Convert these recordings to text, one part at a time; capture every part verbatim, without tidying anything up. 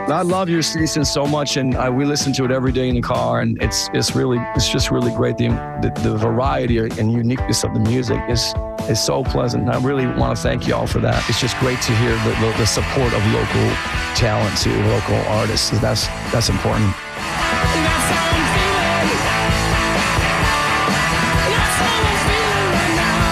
I love your season so much, and I, we listen to it every day in the car, and it's it's really it's just really great. The the, the variety and uniqueness of the music is is so pleasant. I really want to thank you all for that. It's just great to hear the, the, the support of local talent too, local artists. That's that's important. That's how I'm feeling. That's how I'm feeling right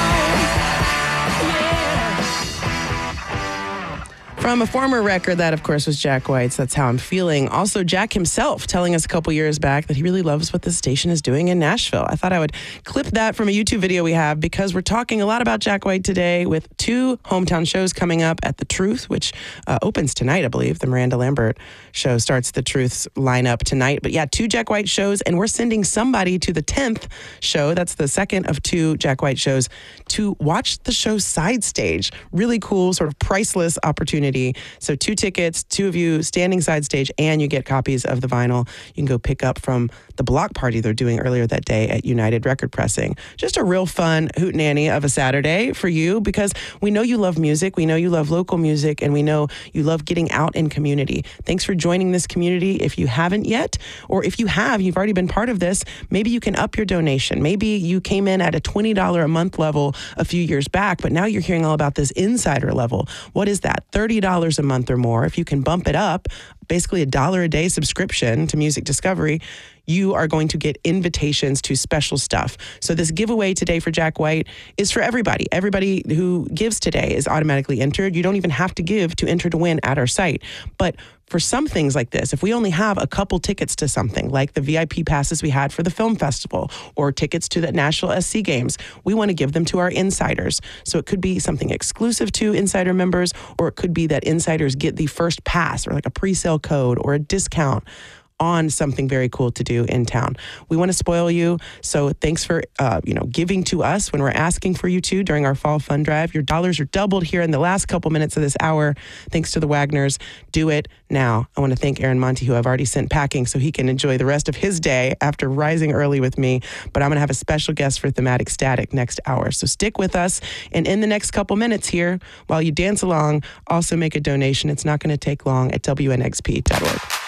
now. Yeah. From a former record, that of course was Jack White's That's How I'm Feeling. Also, Jack himself telling us a couple years back that he really loves what the station is doing in Nashville. I thought I would clip that from a YouTube video we have because we're talking a lot about Jack White today with two hometown shows coming up at The Truth, which uh, opens tonight, I believe. The Miranda Lambert show starts The Truth's lineup tonight. But yeah, two Jack White shows, and we're sending somebody to the tenth show. That's the second of two Jack White shows to watch the show side stage. Really cool, sort of priceless opportunity. So two tickets, two of you standing side stage, and you get copies of the vinyl you can go pick up from the block party they're doing earlier that day at United Record Pressing. Just a real fun hootenanny of a Saturday for you because we know you love music, we know you love local music, and we know you love getting out in community. Thanks for joining this community if you haven't yet, or if you have, you've already been part of this, maybe you can up your donation. Maybe you came in at a twenty dollars a month level a few years back, but now you're hearing all about this insider level. What is that? thirty dollars a month or more. If you can bump it up, basically a dollar a day subscription to Music Discovery, you are going to get invitations to special stuff. So this giveaway today for Jack White is for everybody. Everybody who gives today is automatically entered. You don't even have to give to enter to win at our site. But for some things like this, if we only have a couple tickets to something, like the V I P passes we had for the film festival or tickets to the Nashville S C Games, we want to give them to our insiders. So it could be something exclusive to insider members, or it could be that insiders get the first pass or like a pre-sale code or a discount on something very cool to do in town. We want to spoil you, so thanks for uh, you know giving to us when we're asking for you to during our fall fund drive. Your dollars are doubled here in the last couple minutes of this hour, thanks to the Wagners. Do it now. I want to thank Aaron Monty, who I've already sent packing so he can enjoy the rest of his day after rising early with me. But I'm going to have a special guest for Thematic Static next hour, so stick with us. And in the next couple minutes here, while you dance along, also make a donation. It's not going to take long at W N X P dot org.